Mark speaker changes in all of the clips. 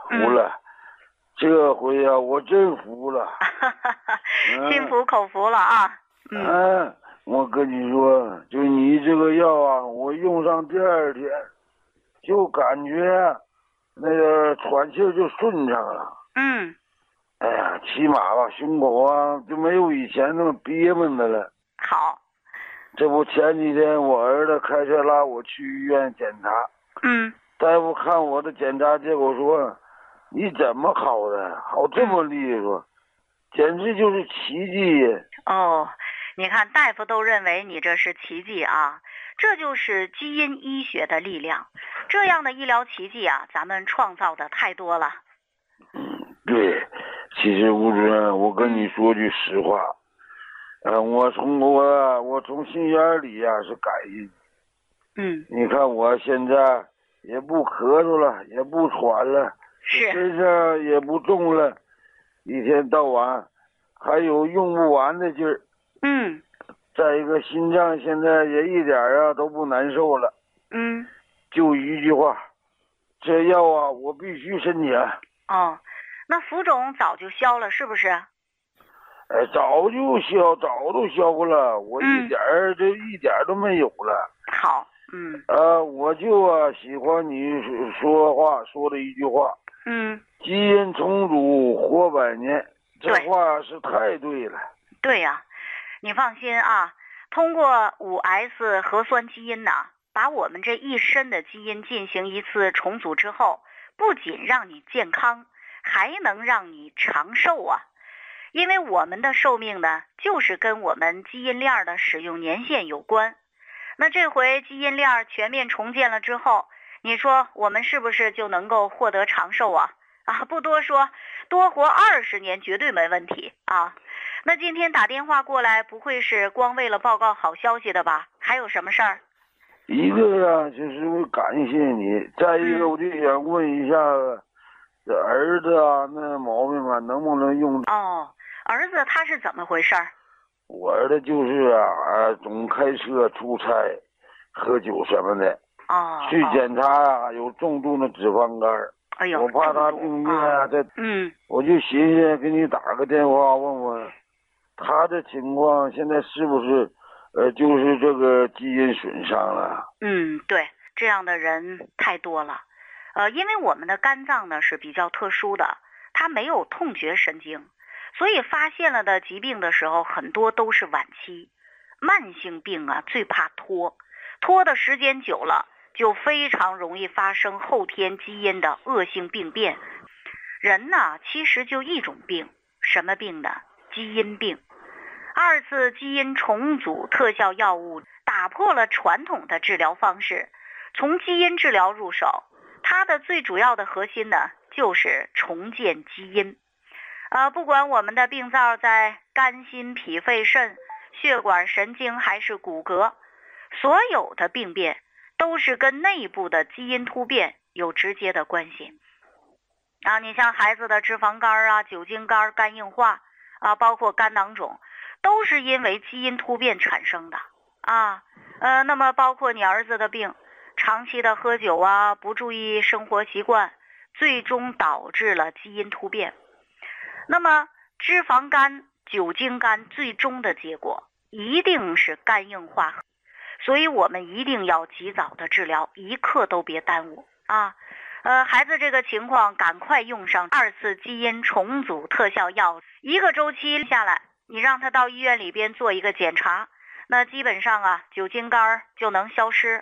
Speaker 1: 服了，这回呀，我真服了。
Speaker 2: 心服口服了啊。
Speaker 1: 我跟你说，就你这个药啊，我用上第2天，就感觉那个喘气就顺畅了。哎呀，起码吧，胸口啊就没有以前那么憋闷的了。
Speaker 2: 好。
Speaker 1: 这不前几天我儿子开车拉我去医院检查，大夫看我的检查结果说，你怎么好的，好这么利索，简直就是奇迹。
Speaker 2: 哦，你看大夫都认为你这是奇迹啊，这就是基因医学的力量。这样的医疗奇迹啊，咱们创造的太多了。
Speaker 1: 对，其实吴主任，我跟你说句实话，我从心眼里呀是感恩。你看我现在也不咳嗽了，也不喘了，身上也不重了，一天到晚还有用不完的劲儿。再一个心脏现在也一点啊都不难受了。就一句话，这药啊我必须申请。
Speaker 2: 哦，那浮肿早就消了是不是？
Speaker 1: 早就消，早都消过了，我一点都没有了。
Speaker 2: 好。
Speaker 1: 我就喜欢你说话说的一句话。基因重组活100年，这话是太对了。
Speaker 2: 对呀，你放心啊，通过5S 核酸基因把我们这一身的基因进行一次重组之后，不仅让你健康，还能让你长寿啊。因为我们的寿命呢，就是跟我们基因链的使用年限有关。那这回基因链全面重建了之后，你说我们是不是就能够获得长寿啊？不多说，多活20年绝对没问题啊。那今天打电话过来，不会是光为了报告好消息的吧？还有什么事儿？
Speaker 1: 一个呀，就是感谢你；再一个，我就想问一下，这儿子那毛病能不能用？
Speaker 2: 哦，儿子他是怎么回事？
Speaker 1: 我儿子就是总开车出差、喝酒什么的。去检查有重度的脂肪肝。
Speaker 2: 哎呦，
Speaker 1: 我怕他病变我就寻思给你打个电话问问，他的情况现在是不是就是这个基因损伤了？
Speaker 2: 对，这样的人太多了。因为我们的肝脏呢是比较特殊的，它没有痛觉神经，所以发现了的疾病的时候，很多都是晚期。慢性病最怕拖的时间久了，就非常容易发生后天基因的恶性病变。人呢，其实就一种病，什么病呢？基因病。2次基因重组特效药物打破了传统的治疗方式，从基因治疗入手，它的最主要的核心呢，就是重建基因。不管我们的病灶在肝、心、脾、肺、肾、血管、神经还是骨骼，所有的病变都是跟内部的基因突变有直接的关系。你像孩子的脂肪肝酒精肝、肝硬化包括肝囊肿，都是因为基因突变产生的那么包括你儿子的病，长期的喝酒不注意生活习惯，最终导致了基因突变。那么脂肪肝、酒精肝最终的结果一定是肝硬化，所以我们一定要及早的治疗，一刻都别耽误孩子这个情况赶快用上2次基因重组特效药，1个周期下来，你让他到医院里边做一个检查，那基本上酒精肝就能消失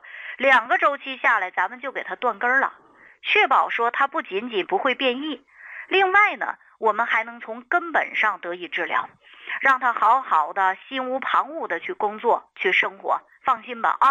Speaker 2: 2个周期下来，咱们就给他断根了，确保说他不仅仅不会变异，另外呢，我们还能从根本上得以治疗，让他好好的心无旁骛的去工作去生活，放心吧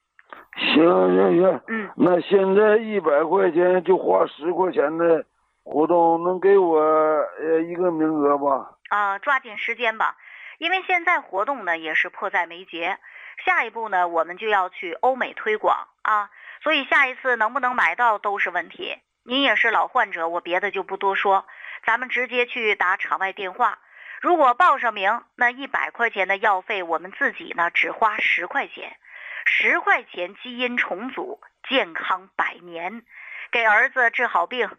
Speaker 1: 行，那现在100块钱就花10块钱的活动，能给我1个名额吧？
Speaker 2: 抓紧时间吧，因为现在活动呢也是迫在眉睫，下一步呢我们就要去欧美推广所以下一次能不能买到都是问题。您也是老患者，我别的就不多说，咱们直接去打场外电话，如果报上名，那100块钱的药费我们自己呢只花10块钱，10块钱基因重组，健康100年，给儿子治好病，